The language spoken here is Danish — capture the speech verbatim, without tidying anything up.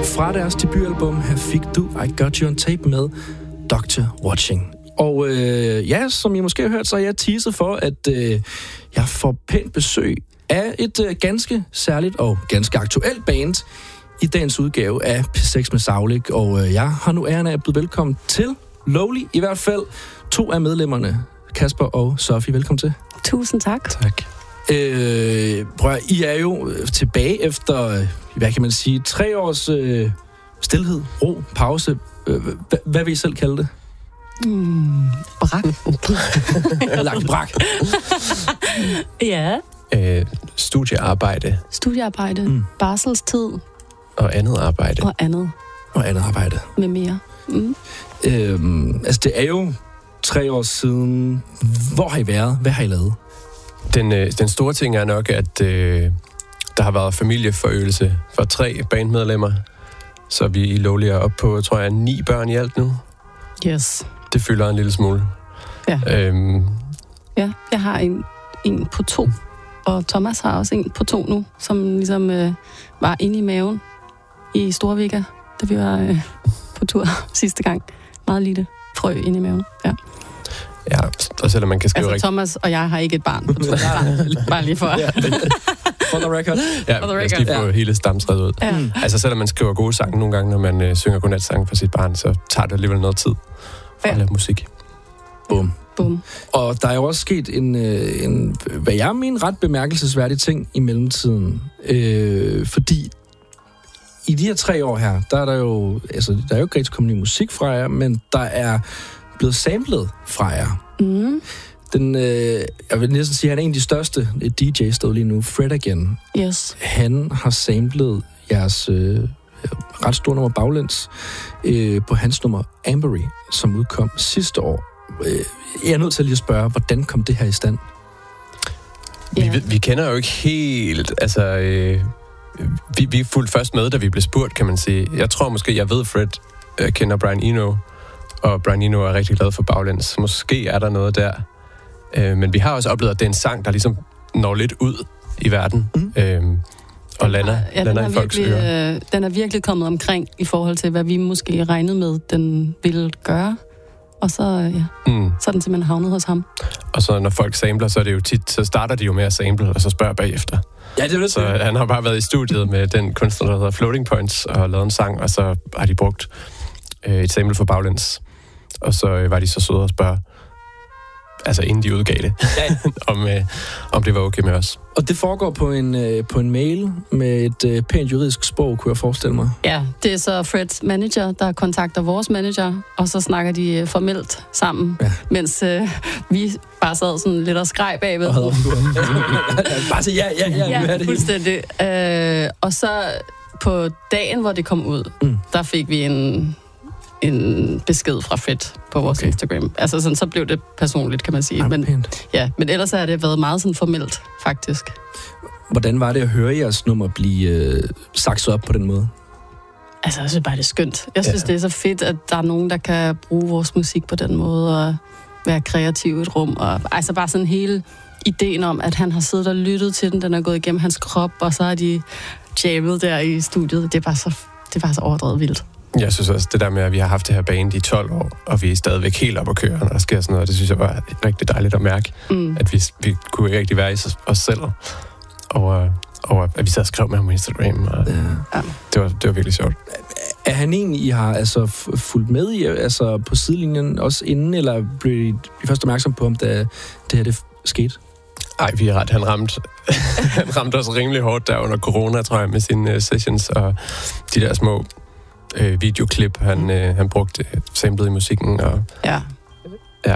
fra deres debutalbum. Her fik du I Got You On Tape med doctor Watching. Og øh, ja, som I måske har hørt, så er jeg teaset for, at øh, jeg får pænt besøg af et øh, ganske særligt og ganske aktuelt band i dagens udgave af P seks med Saulik. Og øh, jeg har nu æren af at byde velkommen til Lowly, i hvert fald to af medlemmerne, Kasper og Sofie. Velkommen til. Tusind tak. Tak. Øh, prøv at, I er jo tilbage efter, hvad kan man sige, tre års øh, stilhed, ro, pause. Øh, hvad, hvad vil I selv kalde det? Mm, brak. Lagt brak. Ja. Øh, studiearbejde. Studiearbejde, mm. barselstid. Og andet arbejde. Og andet. Og andet arbejde. Med mere. Mm. Øhm, altså, det er jo tre år siden. Hvor har I været? Hvad har I lavet? Den, øh, den store ting er nok, at øh, der har været familieforøgelse for tre bandmedlemmer. Så vi i Lowly er oppe på, tror jeg, ni børn i alt nu. Yes. Det fylder en lille smule. Ja. Øhm, ja, jeg har en, en på to. Og Thomas har også en på to nu, som ligesom øh, var inde i maven i Storvika, da vi var øh, på tur sidste gang. Meget lille frø inde i maven, ja. Ja, og selvom man kan skrive... Altså, rigt- Thomas og jeg har ikke et barn på tur. Bare lige for... Ja. For the record. Ja, lad os lige få ja. hele stamtræet ud. Ja. Altså, selvom man skriver gode sange nogle gange, når man øh, synger godnatsange for sit barn, så tager det alligevel noget tid for ja. at lave musik. Bum. Bum. Og der er jo også sket en, en hvad jeg mener, ret bemærkelsesværdig ting i mellemtiden. Øh, fordi i de her tre år her, der er der jo, altså, der er jo ikke rigtig kommet ny musik fra jer, men der er blevet samlet fra jer. Mm. Den, øh, jeg vil næsten sige, at han er en af de største D J's, der lige nu, Fred Again. Yes. Han har samlet jeres øh, ret store nummer Baglæns øh, på hans nummer Ambery, som udkom sidste år. Øh, jeg er nødt til lige at spørge, hvordan kom det her i stand? Yeah. Vi, vi kender jo ikke helt, altså... Øh, vi, vi er fuldt først med, da vi blev spurgt, kan man sige. Jeg tror måske, jeg ved, Fred øh, kender Brian Eno, og Brian Eno er rigtig glad for Baglæns. Måske er der noget der. Øh, men vi har også oplevet, at det er en sang, der ligesom når lidt ud i verden. Mm. Øh, og lander, ja, lander i folks virkelig, ører. Øh, den er virkelig kommet omkring i forhold til, hvad vi måske regnede med, den ville gøre. Og så, ja, mm. så er den simpelthen havnet hos ham. Og så når folk samler, så er det jo tit, så starter de jo med at sample, og så spørger bagefter. Ja, det er det. Så han har bare været i studiet med den kunstner, der hedder Floating Points, og lavet en sang, og så har de brugt øh, et sample for Baglæns. Og så øh, var de så søde at spørge, altså inden de udgav det, ja. om, øh, om det var okay med os. Og det foregår på en, øh, på en mail med et øh, pænt juridisk sprog, kunne jeg forestille mig. Ja, det er så Freds manager, der kontakter vores manager, og så snakker de øh, formelt sammen, ja. mens øh, vi bare sad sådan lidt og skreg bagved. Og havde bare sige ja, ja, ja. Ja, fuldstændig. Øh, og så på dagen, hvor det kom ud, mm. der fik vi en... en besked fra Fred på vores okay. Instagram. Altså sådan, så blev det personligt, kan man sige. Ja, men, ja, men ellers har det været meget sådan formelt, faktisk. Hvordan var det at høre jeres nummer blive øh, sakset op på den måde? Altså, jeg synes bare, det er skønt. Jeg synes, ja. det er så fedt, at der er nogen, der kan bruge vores musik på den måde, og være kreativ i et rum. Og, altså bare sådan hele ideen om, at han har siddet og lyttet til den, den er gået igennem hans krop, og så har de jammet der i studiet. Det er bare så, det er bare så overdrevet vildt. Jeg synes også, det der med, at vi har haft det her band i tolv år, og vi er stadigvæk helt op at køre, når der sker sådan noget, det synes jeg var rigtig dejligt at mærke, mm. at vi, vi kunne ikke rigtig være i os selv, og, og at vi sad og skrev med ham på Instagram, og ja. det, var, det var virkelig sjovt. Er han egentlig, I har altså fulgt med i, altså på sidelinjen også inden, eller blev I først opmærksom på, om da det her det skete? Ej, vi er ret. Han ramte, han ramte os rimelig hårdt der under corona, tror jeg, med sine uh, sessions, og de der små øh, videoklip, han, øh, han brugte samlet i musikken. Og, ja.